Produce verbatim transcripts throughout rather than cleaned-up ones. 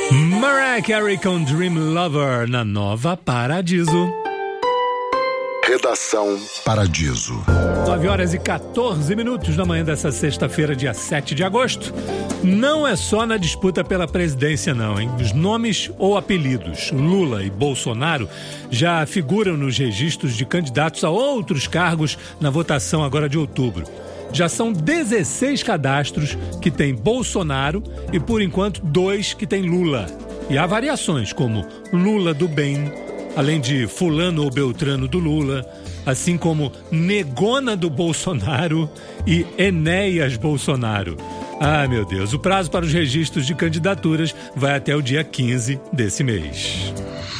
Mariah Carey com Dream Lover na Nova Paradiso. Redação Paradiso. nove horas e quatorze minutos na manhã dessa sexta-feira, dia sete de agosto. Não é só na disputa pela presidência não, hein? Os nomes ou apelidos Lula e Bolsonaro já figuram nos registros de candidatos a outros cargos na votação agora de outubro. Já são dezesseis cadastros que tem Bolsonaro e, por enquanto, dois que tem Lula. E há variações, como Lula do Bem, além de fulano ou beltrano do Lula, assim como Negona do Bolsonaro e Enéas Bolsonaro. Ah, meu Deus, o prazo para os registros de candidaturas vai até o dia quinze desse mês.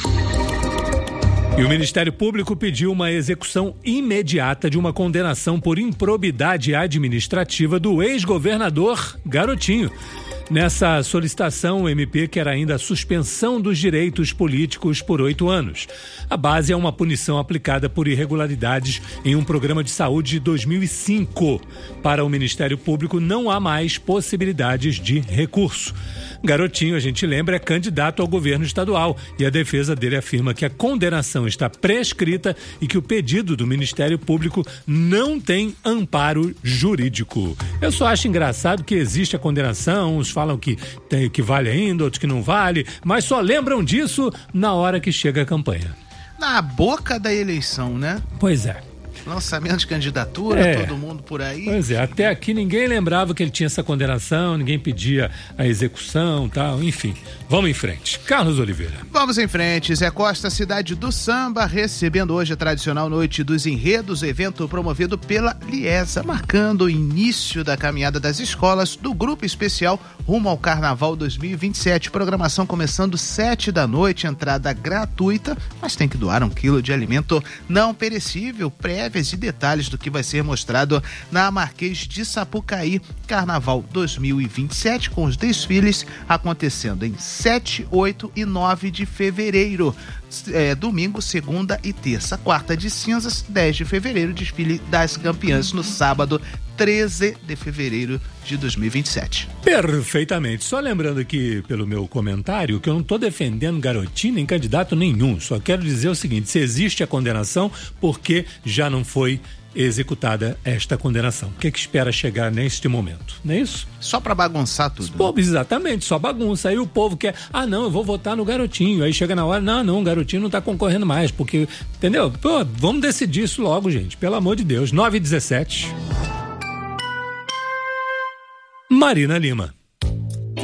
E o Ministério Público pediu uma execução imediata de uma condenação por improbidade administrativa do ex-governador Garotinho. Nessa solicitação, o M P quer ainda a suspensão dos direitos políticos por oito anos. A base é uma punição aplicada por irregularidades em um programa de saúde de dois mil e cinco. Para o Ministério Público, não há mais possibilidades de recurso. Garotinho, a gente lembra, é candidato ao governo estadual e a defesa dele afirma que a condenação está prescrita e que o pedido do Ministério Público não tem amparo jurídico. Eu só acho engraçado que existe a condenação, uns falam que, tem, que vale ainda, outros que não vale, mas só lembram disso na hora que chega a campanha. Na boca da eleição, né? Pois é. Lançamento de candidatura, é. todo mundo por aí. Pois é, até aqui ninguém lembrava que ele tinha essa condenação, ninguém pedia a execução e tal, enfim. Vamos em frente. Carlos Oliveira. Vamos em frente. Zé Costa, cidade do samba, recebendo hoje a tradicional Noite dos Enredos, evento promovido pela Liesa, marcando o início da caminhada das escolas do Grupo Especial rumo ao Carnaval dois mil e vinte e sete. Programação começando sete da noite, entrada gratuita, mas tem que doar um quilo de alimento não perecível, prévias e detalhes do que vai ser mostrado na Marquês de Sapucaí. Carnaval dois mil e vinte e sete, com os desfiles acontecendo em sete, oito e nove de fevereiro. É, domingo, segunda e terça. Quarta de cinzas, dez de fevereiro, desfile das campeãs no sábado, treze de fevereiro de dois mil e vinte e sete. Perfeitamente. Só lembrando aqui pelo meu comentário que eu não estou defendendo Garotinho nem candidato nenhum. Só quero dizer o seguinte: se existe a condenação, porque já não foi executada esta condenação. O que é que espera chegar neste momento? Não é isso? Só para bagunçar tudo. Pô, exatamente, só bagunça. Aí o povo quer, ah não, eu vou votar no Garotinho. Aí chega na hora, não, não, o Garotinho não tá concorrendo mais, porque, entendeu? Pô, vamos decidir isso logo, gente, pelo amor de Deus. nove e dezessete. Marina Lima.